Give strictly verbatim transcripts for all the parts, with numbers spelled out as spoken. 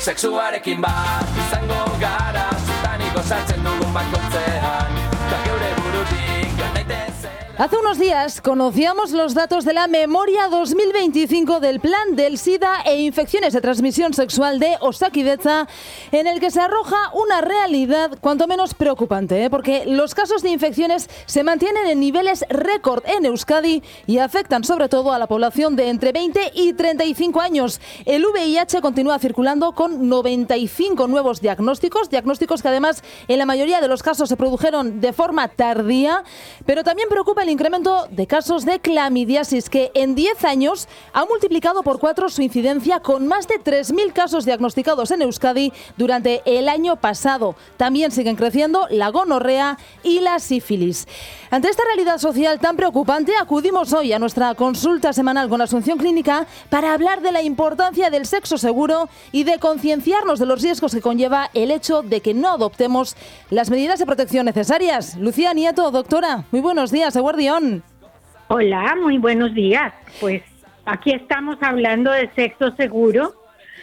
Sexuarekin bat izango gara, zutaniko sartzen dugun bakoitzean, eta geure burutik joan daitezen. Hace unos días conocíamos los datos de la memoria dos mil veinticinco del Plan del SIDA e infecciones de transmisión sexual de Osakidetza, en el que se arroja una realidad cuanto menos preocupante, ¿eh? Porque los casos de infecciones se mantienen en niveles récord en Euskadi y afectan sobre todo a la población de entre veinte y treinta y cinco años. El V I H continúa circulando con noventa y cinco nuevos diagnósticos, diagnósticos que además en la mayoría de los casos se produjeron de forma tardía, pero también preocupa el incremento de casos de clamidiasis, que en diez años ha multiplicado por cuatro su incidencia, con más de tres mil casos diagnosticados en Euskadi durante el año pasado. También siguen creciendo la gonorrea y la sífilis. Ante esta realidad social tan preocupante, acudimos hoy a nuestra consulta semanal con Asunción Clínica para hablar de la importancia del sexo seguro y de concienciarnos de los riesgos que conlleva el hecho de que no adoptemos las medidas de protección necesarias. Lucía Nieto, doctora, muy buenos días, Eguardión. Hola, muy buenos días. Pues aquí estamos hablando de sexo seguro,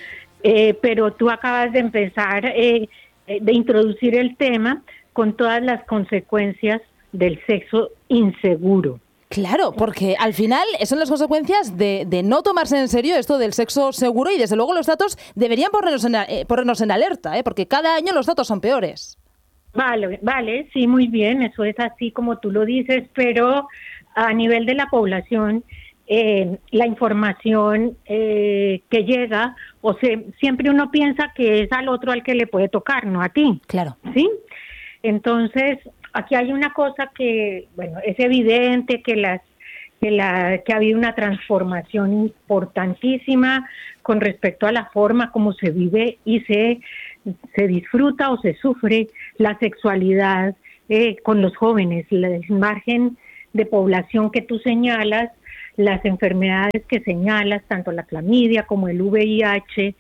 eh, pero tú acabas de empezar, eh, de introducir el tema con todas las consecuencias del sexo inseguro. Claro, porque al final son las consecuencias de, de no tomarse en serio esto del sexo seguro, y desde luego los datos deberían ponernos en, eh, ponernos en alerta, ¿eh? Porque cada año los datos son peores. Vale, vale, sí, muy bien, eso es así como tú lo dices, pero a nivel de la población, eh, la información eh, que llega, o sea, siempre uno piensa que es al otro al que le puede tocar, no a ti. Claro. ¿Sí? Entonces, aquí hay una cosa que, bueno, es evidente que las que la que ha habido una transformación importantísima con respecto a la forma como se vive y se se disfruta o se sufre la sexualidad eh, con los jóvenes. El margen de población que tú señalas, las enfermedades que señalas, tanto la clamidia como el V I H,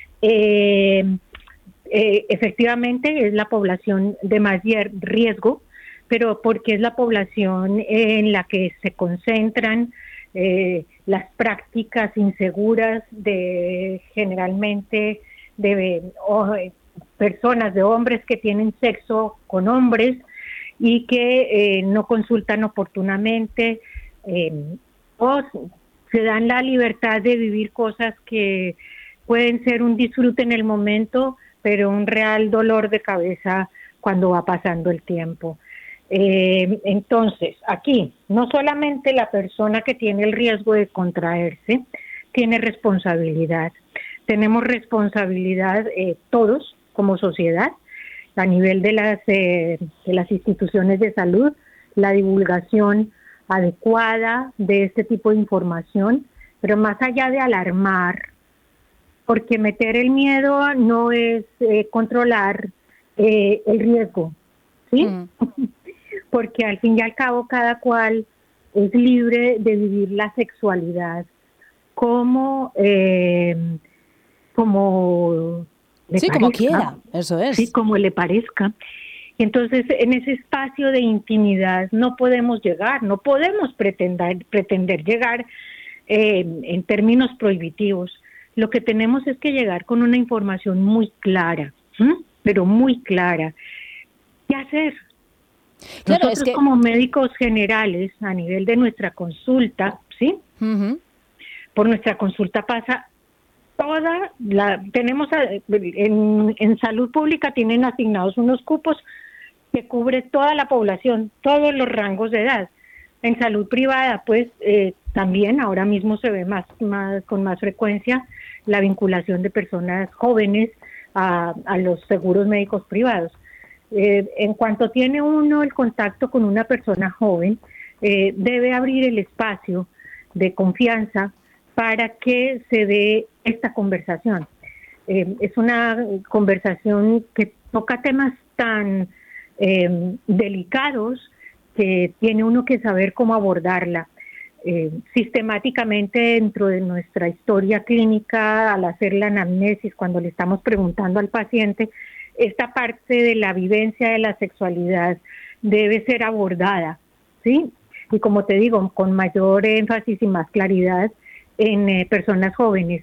eh, eh, efectivamente es la población de más riesgo, pero porque es la población en la que se concentran eh, las prácticas inseguras de generalmente de o, personas, de hombres que tienen sexo con hombres y que eh, no consultan oportunamente eh, o se dan la libertad de vivir cosas que pueden ser un disfrute en el momento, pero un real dolor de cabeza cuando va pasando el tiempo. Eh, entonces, aquí, no solamente la persona que tiene el riesgo de contraerse tiene responsabilidad, tenemos responsabilidad eh, todos como sociedad, a nivel de las, eh, de las instituciones de salud, la divulgación adecuada de este tipo de información, pero más allá de alarmar, porque meter el miedo no es eh, controlar eh, el riesgo, ¿sí? Mm. Porque al fin y al cabo cada cual es libre de vivir la sexualidad como eh, como le sí, parezca, como quiera, eso es. Sí, como le parezca. Entonces, en ese espacio de intimidad no podemos llegar, no podemos pretender, pretender llegar eh, en términos prohibitivos. Lo que tenemos es que llegar con una información muy clara, ¿sí? Pero muy clara. ¿Qué hacer? Claro, Nosotros es que... como médicos generales, a nivel de nuestra consulta, ¿sí? Uh-huh. Por nuestra consulta pasa toda la, tenemos en, en salud pública tienen asignados unos cupos que cubre toda la población, todos los rangos de edad. En salud privada, pues eh, también ahora mismo se ve más, más con más frecuencia la vinculación de personas jóvenes a, a los seguros médicos privados. Eh, en cuanto tiene uno el contacto con una persona joven, eh, debe abrir el espacio de confianza para que se dé esta conversación. Eh, es una conversación que toca temas tan eh, delicados que tiene uno que saber cómo abordarla. Eh, sistemáticamente dentro de nuestra historia clínica, al hacer la anamnesis, cuando le estamos preguntando al paciente, esta parte de la vivencia de la sexualidad debe ser abordada, ¿sí? Y como te digo, con mayor énfasis y más claridad en eh, personas jóvenes.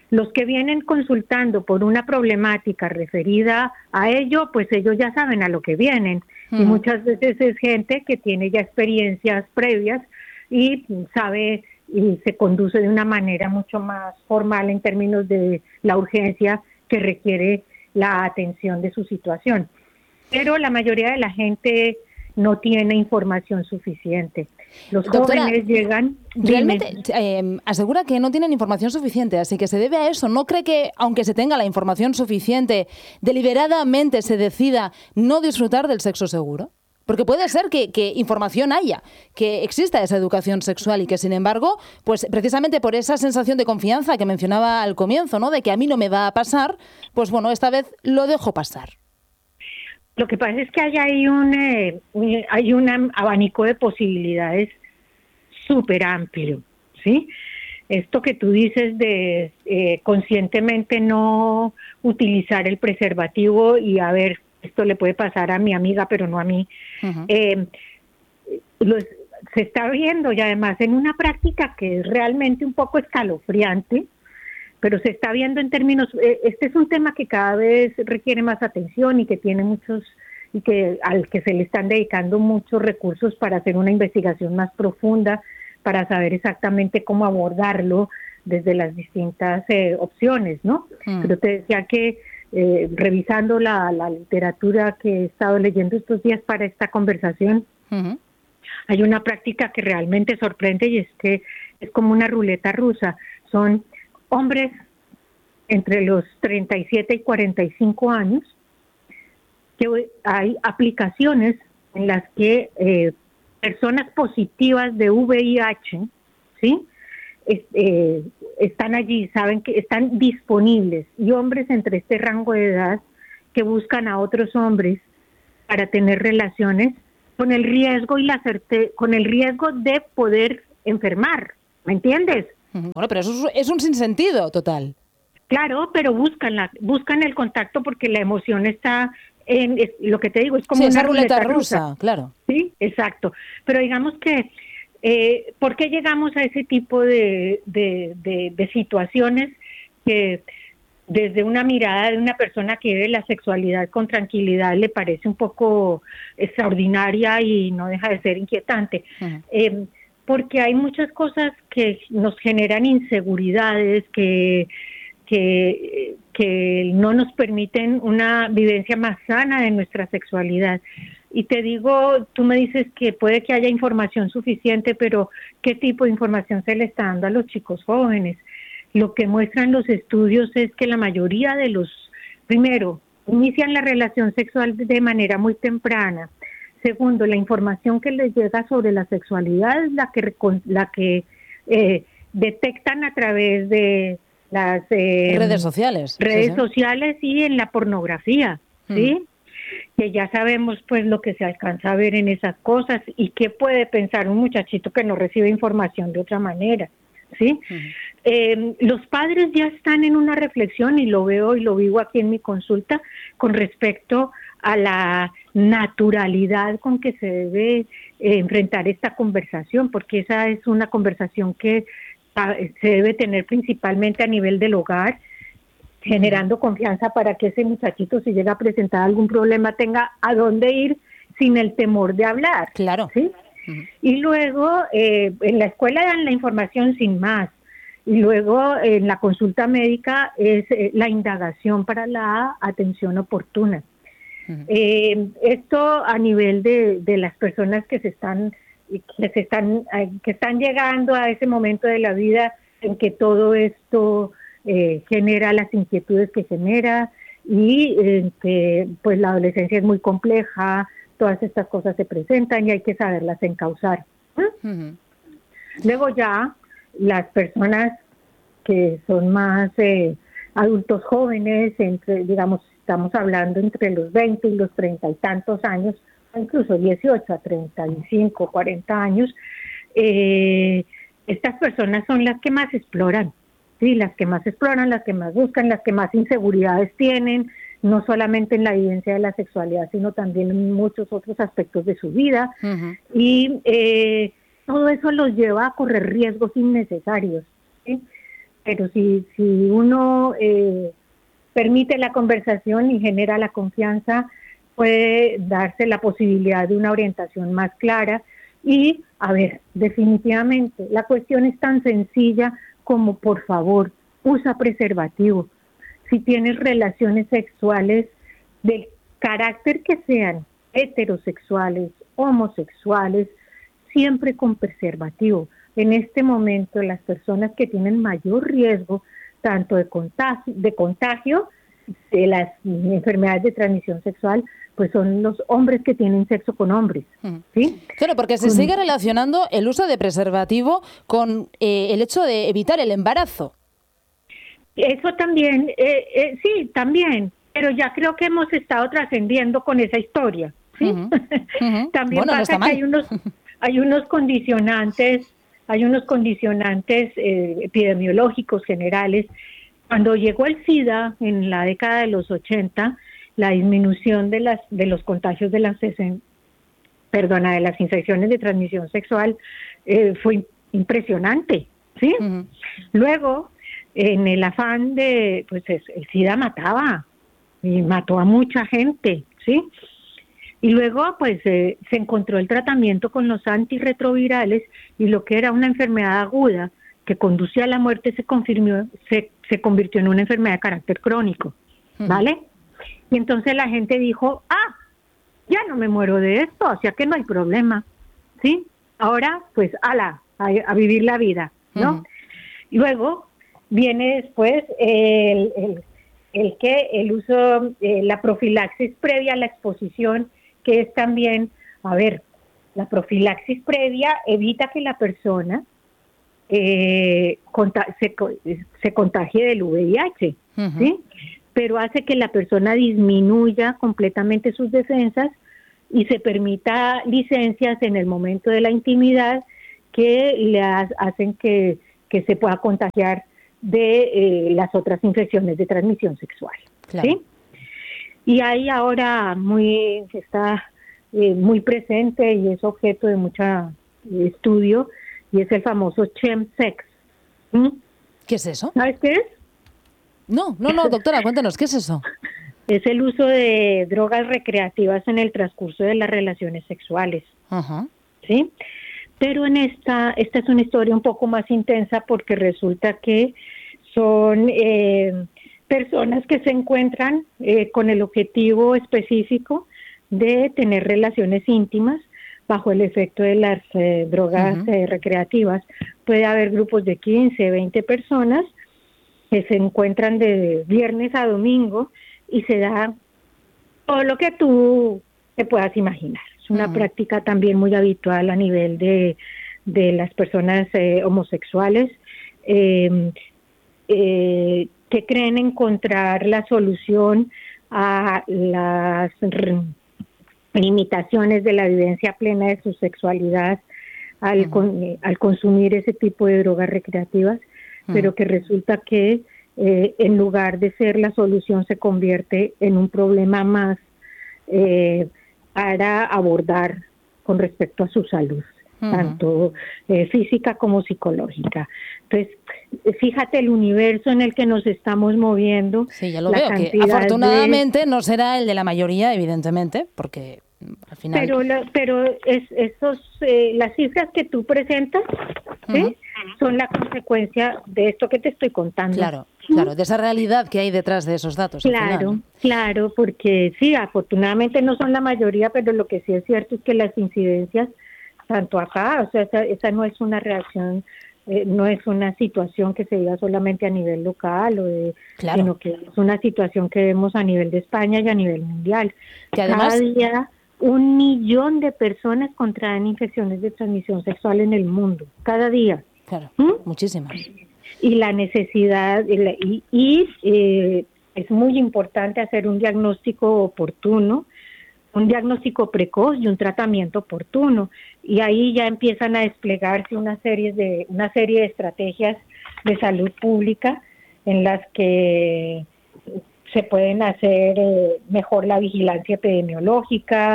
Los que vienen consultando por una problemática referida a ello, pues ellos ya saben a lo que vienen. Mm. Y muchas veces es gente que tiene ya experiencias previas y sabe y se conduce de una manera mucho más formal en términos de la urgencia que requiere la atención de su situación. Pero la mayoría de la gente no tiene información suficiente. Los Doctora, jóvenes llegan... Realmente eh, asegura que no tienen información suficiente, así que se debe a eso. ¿No cree que, aunque se tenga la información suficiente, deliberadamente se decida no disfrutar del sexo seguro? Porque puede ser que, que información haya, que exista esa educación sexual y que, sin embargo, pues precisamente por esa sensación de confianza que mencionaba al comienzo, ¿no? De que a mí no me va a pasar, pues bueno, esta vez lo dejo pasar. Lo que pasa es que hay, hay un eh, hay un abanico de posibilidades súper amplio, ¿sí? Esto que tú dices de eh, conscientemente no utilizar el preservativo y a ver, esto le puede pasar a mi amiga, pero no a mí. Uh-huh. Eh, los, se está viendo y además en una práctica que es realmente un poco escalofriante, pero se está viendo en términos, eh, este es un tema que cada vez requiere más atención y que tiene muchos, y que al que se le están dedicando muchos recursos para hacer una investigación más profunda, para saber exactamente cómo abordarlo desde las distintas eh, opciones, ¿no? Mm. Pero te decía que eh, revisando la, la literatura que he estado leyendo estos días para esta conversación, uh-huh. hay una práctica que realmente sorprende y es que es como una ruleta rusa. Son hombres entre los treinta y siete y cuarenta y cinco años, que hay aplicaciones en las que eh, personas positivas de V I H, ¿sí? Es, eh, están allí, saben que están disponibles, y hombres entre este rango de edad que buscan a otros hombres para tener relaciones con el riesgo y la certe- con el riesgo de poder enfermar, ¿me entiendes? Bueno, pero eso es, es un sinsentido total. Claro, pero buscan la, buscan el contacto porque la emoción está en, es, lo que te digo, es como sí, una esa ruleta, ruleta rusa, rusa, claro. Sí, exacto. Pero digamos que, eh, ¿por qué llegamos a ese tipo de, de, de, de situaciones que desde una mirada de una persona que vive la sexualidad con tranquilidad le parece un poco extraordinaria y no deja de ser inquietante? Uh-huh. Eh, porque hay muchas cosas que nos generan inseguridades, que, que, que no nos permiten una vivencia más sana de nuestra sexualidad. Y te digo, tú me dices que puede que haya información suficiente, pero ¿qué tipo de información se le está dando a los chicos jóvenes? Lo que muestran los estudios es que la mayoría de los, primero, inician la relación sexual de manera muy temprana. Segundo, la información que les llega sobre la sexualidad es la que, la que eh, detectan a través de las eh, redes sociales. Redes sí, sí. sociales y en la pornografía, ¿sí? Mm. Que ya sabemos pues lo que se alcanza a ver en esas cosas y qué puede pensar un muchachito que no recibe información de otra manera, ¿sí? Uh-huh. Eh, los padres ya están en una reflexión, y lo veo y lo vivo aquí en mi consulta, con respecto a la naturalidad con que se debe eh, enfrentar esta conversación, porque esa es una conversación que a, se debe tener principalmente a nivel del hogar, generando confianza para que ese muchachito, si llega a presentar algún problema, tenga a dónde ir sin el temor de hablar. Claro. ¿Sí? Uh-huh. Y luego eh, en la escuela dan la información sin más, y luego en la consulta médica es eh, la indagación para la atención oportuna. Uh-huh. Eh, esto a nivel de, de las personas que se están que se están que están llegando a ese momento de la vida en que todo esto eh, genera las inquietudes que genera, y eh, que pues la adolescencia es muy compleja, todas estas cosas se presentan y hay que saberlas encauzar. ¿Mm? Uh-huh. Luego ya las personas que son más eh, adultos jóvenes, entre digamos estamos hablando entre los veinte y los treinta y tantos años, incluso dieciocho a treinta y cinco, cuarenta años, eh, estas personas son las que más exploran, sí, las que más exploran, las que más buscan, las que más inseguridades tienen, no solamente en la vivencia de la sexualidad, sino también en muchos otros aspectos de su vida, uh-huh. y eh, todo eso los lleva a correr riesgos innecesarios, ¿sí? pero si, si uno eh, permite la conversación y genera la confianza, puede darse la posibilidad de una orientación más clara. Y, a ver, definitivamente, la cuestión es tan sencilla como, por favor, usa preservativo. Si tienes relaciones sexuales del carácter que sean, heterosexuales, homosexuales, siempre con preservativo. En este momento, las personas que tienen mayor riesgo, tanto de contagio, de contagio de las enfermedades de transmisión sexual, pues son los hombres que tienen sexo con hombres, ¿sí? Claro, porque se con... sigue relacionando el uso de preservativo con eh, el hecho de evitar el embarazo. Eso también, eh, eh, sí, también, pero ya creo que hemos estado trascendiendo con esa historia, ¿sí? Uh-huh. Uh-huh. También bueno, pasa no que hay unos, hay unos condicionantes, hay unos condicionantes eh, epidemiológicos generales. Cuando llegó el SIDA en la década de los ochenta, la disminución de las de los contagios de las perdona, de las infecciones de transmisión sexual eh, fue impresionante, ¿sí? Uh-huh. Luego, en el afán de, pues el SIDA mataba y mató a mucha gente, ¿sí? Y luego, pues eh, se encontró el tratamiento con los antirretrovirales y lo que era una enfermedad aguda que conducía a la muerte se confirmó, se, se convirtió en una enfermedad de carácter crónico, ¿vale? Uh-huh. Y entonces la gente dijo, ah, ya no me muero de esto, o sea que no hay problema, ¿sí? Ahora, pues, ala, a, a vivir la vida, ¿no? Uh-huh. Luego viene después el, el, el que el uso, eh, la profilaxis previa a la exposición, que es también, a ver, la profilaxis previa evita que la persona eh, conta- se, se contagie del V I H, uh-huh. ¿sí? Pero hace que la persona disminuya completamente sus defensas y se permita licencias en el momento de la intimidad que le ha- hacen que, que se pueda contagiar de eh, las otras infecciones de transmisión sexual, claro. ¿sí? Y ahí ahora muy está eh, muy presente y es objeto de mucho eh, estudio, y es el famoso chemsex. ¿Mm? ¿Qué es eso? ¿Sabes qué es? No, no, no, doctora, cuéntanos, ¿qué es eso? Es el uso de drogas recreativas en el transcurso de las relaciones sexuales. Ajá. ¿Sí? Pero en esta, esta es una historia un poco más intensa porque resulta que son eh, personas que se encuentran eh, con el objetivo específico de tener relaciones íntimas bajo el efecto de las eh, drogas uh-huh. eh, recreativas. Puede haber grupos de quince, veinte personas que se encuentran de viernes a domingo y se da todo lo que tú te puedas imaginar. Es una uh-huh. práctica también muy habitual a nivel de, de las personas eh, homosexuales eh, eh, que creen encontrar la solución a las r- limitaciones de la vivencia plena de su sexualidad al, uh-huh. con, eh, al consumir ese tipo de drogas recreativas, uh-huh. pero que resulta que eh, en lugar de ser la solución se convierte en un problema más eh, para abordar con respecto a su salud, uh-huh. tanto eh, física como psicológica. Entonces, fíjate el universo en el que nos estamos moviendo. Sí, ya lo veo, que afortunadamente de... no será el de la mayoría, evidentemente, porque al final... Pero, la, pero es, esos, eh, las cifras que tú presentas, ¿sí? Uh-huh. son la consecuencia de esto que te estoy contando. Claro, claro, de esa realidad que hay detrás de esos datos. Claro, claro, porque sí, afortunadamente no son la mayoría, pero lo que sí es cierto es que las incidencias, tanto acá, o sea, esa, esa no es una reacción, eh, no es una situación que se diga solamente a nivel local, o de, claro. sino que es una situación que vemos a nivel de España y a nivel mundial. Que además... Cada día un millón de personas contraen infecciones de transmisión sexual en el mundo, cada día. Claro, ¿Mm? muchísimas. Y la necesidad, y, la, y, y eh, es muy importante hacer un diagnóstico oportuno, un diagnóstico precoz y un tratamiento oportuno. Y ahí ya empiezan a desplegarse una serie de, una serie de estrategias de salud pública en las que se pueden hacer eh, mejor la vigilancia epidemiológica,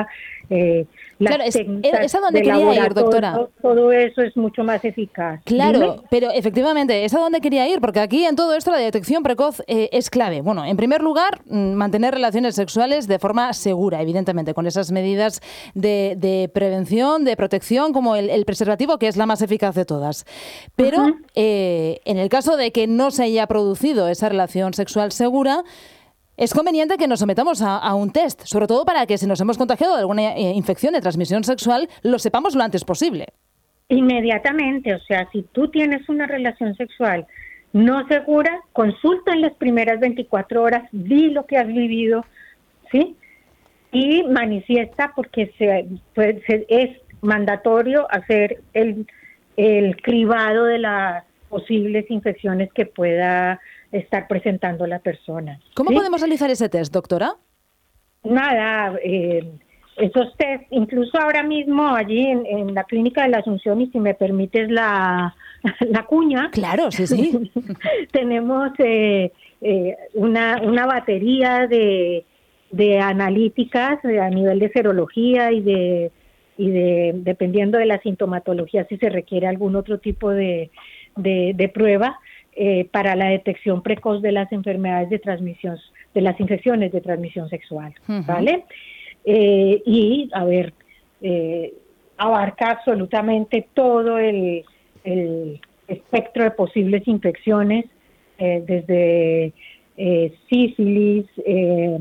eh, las claro, es, técnicas es a donde de quería ir, doctora. Todo, todo eso es mucho más eficaz. Claro, Dime. pero efectivamente, es a donde quería ir, porque aquí en todo esto la detección precoz eh, es clave. Bueno, en primer lugar, mantener relaciones sexuales de forma segura, evidentemente, con esas medidas de, de prevención, de protección, como el, el preservativo, que es la más eficaz de todas. Pero uh-huh. eh, en el caso de que no se haya producido esa relación sexual segura, es conveniente que nos sometamos a, a un test, sobre todo para que si nos hemos contagiado de alguna eh, infección de transmisión sexual, lo sepamos lo antes posible. Inmediatamente, o sea, si tú tienes una relación sexual no segura, consulta en las primeras veinticuatro horas, di lo que has vivido, ¿sí? Y manifiesta, porque se, pues, se, es mandatorio hacer el, el cribado de las posibles infecciones que pueda estar presentando la persona. ¿Cómo ¿sí? podemos realizar ese test, doctora? Nada, eh, esos test, incluso ahora mismo allí en, en la clínica de la Asunción, y si me permites la, la cuña. Claro, sí, sí. tenemos eh, eh, una, una batería de, de analíticas eh, a nivel de serología y de, y de, dependiendo de la sintomatología, si se requiere algún otro tipo de, de, de prueba eh, para la detección precoz de las enfermedades de transmisión, de las infecciones de transmisión sexual, uh-huh. ¿vale? Eh, y, a ver, eh, abarca absolutamente todo el, el espectro de posibles infecciones, eh, desde eh, sífilis, eh,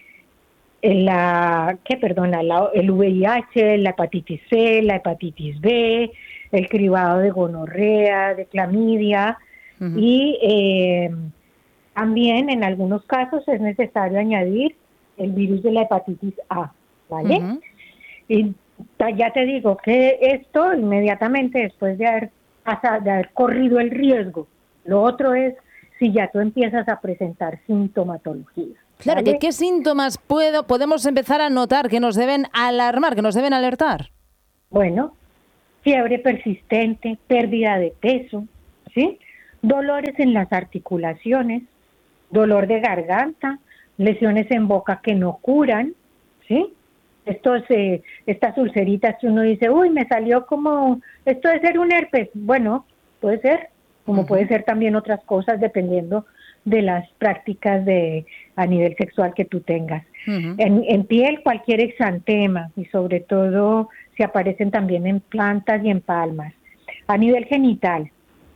la, ¿qué, perdona, la, el V I H, la hepatitis C, la hepatitis B, el cribado de gonorrea, de clamidia, uh-huh. y eh, también en algunos casos es necesario añadir el virus de la hepatitis A, ¿vale? Uh-huh. Y ya te digo que esto inmediatamente después de haber, pasado, de haber corrido el riesgo, lo otro es si ya tú empiezas a presentar sintomatología. Claro, ¿vale? ¿Qué síntomas puedo, podemos empezar a notar que nos deben alarmar, que nos deben alertar? Bueno, fiebre persistente, pérdida de peso, ¿sí? Dolores en las articulaciones, dolor de garganta, lesiones en boca que no curan, ¿sí? Estos, eh, estas ulceritas que uno dice, uy, me salió como, esto debe ser un herpes. Bueno, puede ser, como uh-huh. puede ser también otras cosas, dependiendo de las prácticas de a nivel sexual que tú tengas. Uh-huh. En, en piel, cualquier exantema, y sobre todo si aparecen también en plantas y en palmas. A nivel genital,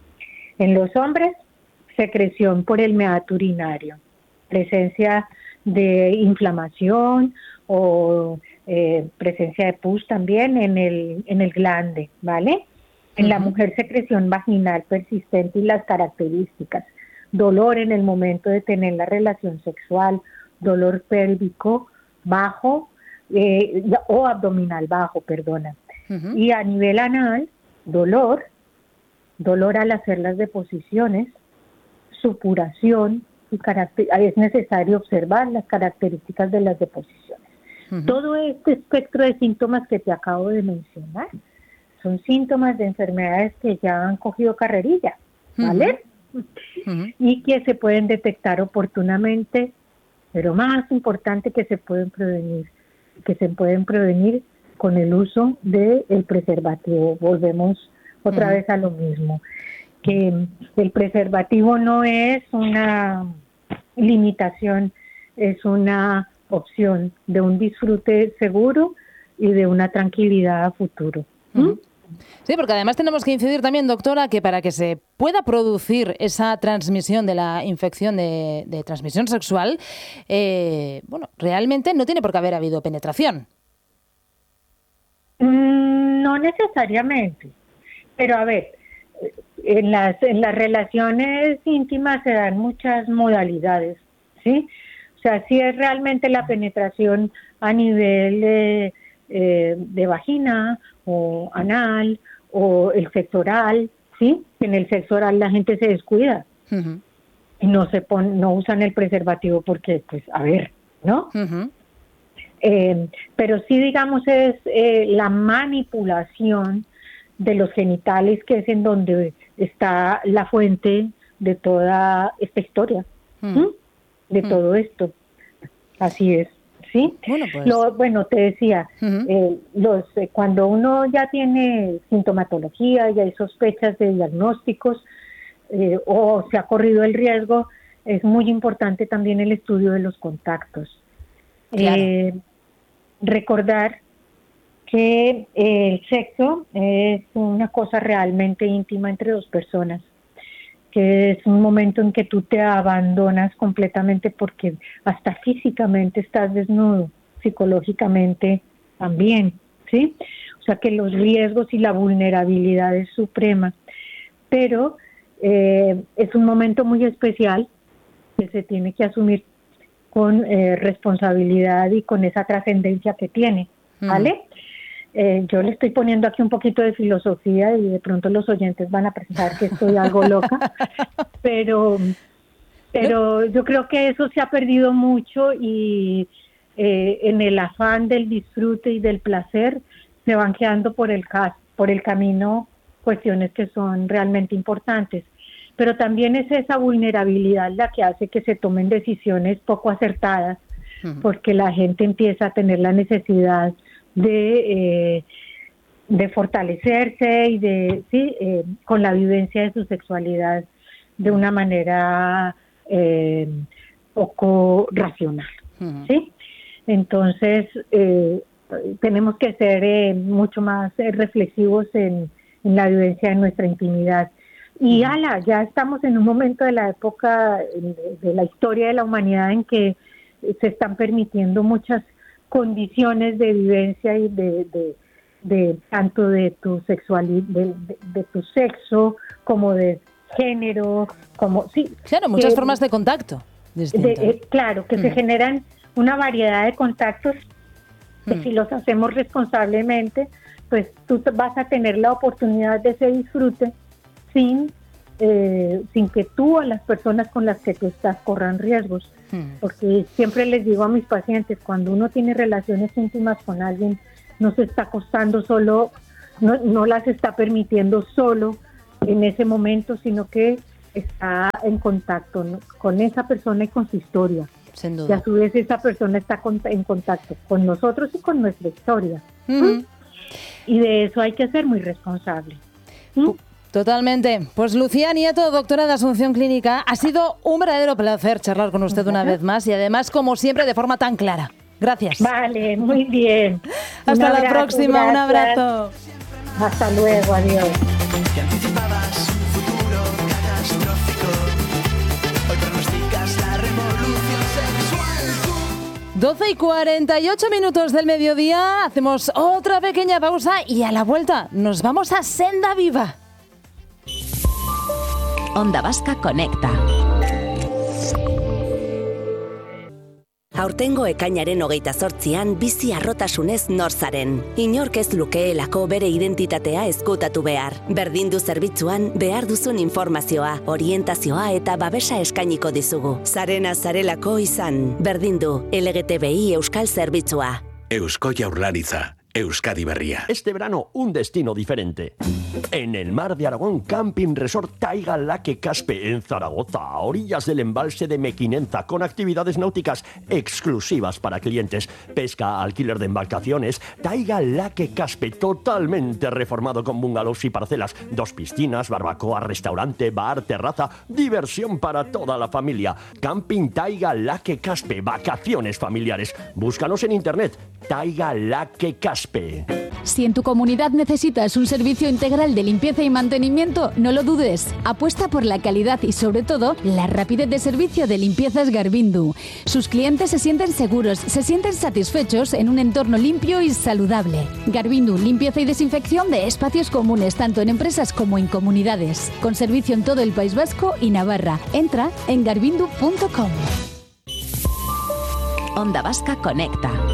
en los hombres, secreción por el meato urinario, presencia de inflamación o eh, presencia de pus también en el en el glande, ¿vale? En uh-huh. la mujer, secreción vaginal persistente y las características, dolor en el momento de tener la relación sexual, dolor pélvico bajo eh, o abdominal bajo, perdona. Uh-huh. Y a nivel anal, dolor, dolor al hacer las deposiciones, supuración, y caracter- es necesario observar las características de las deposiciones. Uh-huh. Todo este espectro de síntomas que te acabo de mencionar son síntomas de enfermedades que ya han cogido carrerilla, ¿vale? Uh-huh. Uh-huh. Y que se pueden detectar oportunamente, pero más importante que se pueden prevenir, que se pueden prevenir con el uso del preservativo. Volvemos otra uh-huh. vez a lo mismo, que el preservativo no es una limitación, es una opción de un disfrute seguro y de una tranquilidad a futuro. ¿Mm? Uh-huh. Sí, porque además tenemos que incidir también, doctora, que para que se pueda producir esa transmisión de la infección de, de transmisión sexual, eh, bueno, realmente no tiene por qué haber habido penetración. Mm, no necesariamente, pero a ver, en las en las relaciones íntimas se dan muchas modalidades, ¿sí? O sea, si es realmente la penetración a nivel eh, eh, de vagina o anal o el sexo oral, ¿sí? En el sexo oral la gente se descuida uh-huh. y no se pon, no usan el preservativo porque, pues, a ver, ¿no? Uh-huh. Eh, pero sí, digamos, es eh, la manipulación de los genitales, que es en donde está la fuente de toda esta historia, mm. ¿Mm? de mm. todo esto. Así es, ¿sí? Bueno, pues. Lo, bueno, te decía, uh-huh. eh, los, eh, cuando uno ya tiene sintomatología, ya hay sospechas de diagnósticos eh, o se ha corrido el riesgo, es muy importante también el estudio de los contactos. Claro. Eh, recordar que eh, el sexo es una cosa realmente íntima entre dos personas, que es un momento en que tú te abandonas completamente porque hasta físicamente estás desnudo, psicológicamente también, ¿sí? O sea que los riesgos y la vulnerabilidad es suprema, pero eh, es un momento muy especial que se tiene que asumir con eh, responsabilidad y con esa trascendencia que tiene, ¿vale? Mm. Eh, yo le estoy poniendo aquí un poquito de filosofía y de pronto los oyentes van a pensar que estoy algo loca, pero, pero yo creo que eso se ha perdido mucho y eh, en el afán del disfrute y del placer se van quedando por el, por el camino cuestiones que son realmente importantes. Pero también es esa vulnerabilidad la que hace que se tomen decisiones poco acertadas, uh-huh. porque la gente empieza a tener la necesidad de eh, de fortalecerse y de sí eh, con la vivencia de su sexualidad de una manera eh, poco racional, uh-huh. ¿sí? Entonces eh, tenemos que ser eh, mucho más eh, reflexivos en, en la vivencia de nuestra intimidad. Y ala, ya estamos en un momento de la época de, de la historia de la humanidad en que se están permitiendo muchas condiciones de vivencia y de, de, de tanto de tu sexualidad, de, de, de tu sexo, como de género, como sí. Claro, muchas que, formas de contacto. De, eh, claro, que mm. se generan una variedad de contactos que mm. si los hacemos responsablemente, pues tú vas a tener la oportunidad de ese disfrute sin eh, sin que tú o las personas con las que tú estás corran riesgos. Porque siempre les digo a mis pacientes, cuando uno tiene relaciones íntimas con alguien, no se está acostando solo, no, no las está permitiendo solo en ese momento, sino que está en contacto, ¿no?, con esa persona y con su historia. Sin duda. Y a su vez esa persona está con, en contacto con nosotros y con nuestra historia. Uh-huh. ¿Mm? Y de eso hay que ser muy responsable. ¿Mm? Totalmente. Pues Lucía Nieto, doctora de Asunción Clínica, ha sido un verdadero placer charlar con usted una vez más y además, como siempre, de forma tan clara. Gracias. Vale, muy bien. Hasta abrazo, la próxima, gracias. Un abrazo. Hasta luego, adiós. Que anticipabas un futuro catastrófico. Hoy pronosticas la revolución sexual. doce y cuarenta y ocho minutos del mediodía. Hacemos otra pequeña pausa y a la vuelta nos vamos a Senda Viva. Onda Vasca Conecta. Aurtengo ekainaren hogeita zortzian bizi arrotasunez nor zaren. Inork ez lukeelako bere identitatea ezkutatu behar. Berdindu zerbitzuan behar duzun informazioa, orientazioa eta babesa eskainiko dizugu. Zarena zarelako izan. Berdindu L G T B I Euskal Zerbitzua. Eusko Jaurlaritza. Euskadi Berria. Este verano, un destino diferente. En el mar de Aragón, Camping Resort Taiga Laque Caspe, en Zaragoza, a orillas del embalse de Mequinenza, con actividades náuticas exclusivas para clientes, pesca, alquiler de embarcaciones. Taiga Laque Caspe, totalmente reformado con bungalows y parcelas, dos piscinas, barbacoa, restaurante, bar, terraza, diversión para toda la familia. Camping Taiga Laque Caspe, vacaciones familiares. Búscanos en internet, Taiga Laque Caspe. Si en tu comunidad necesitas un servicio integral de limpieza y mantenimiento, no lo dudes. Apuesta por la calidad y, sobre todo, la rapidez de servicio de Limpiezas Garbindu. Sus clientes se sienten seguros, se sienten satisfechos en un entorno limpio y saludable. Garbindu, limpieza y desinfección de espacios comunes, tanto en empresas como en comunidades. Con servicio en todo el País Vasco y Navarra. Entra en garbindu punto com. Onda Vasca Conecta.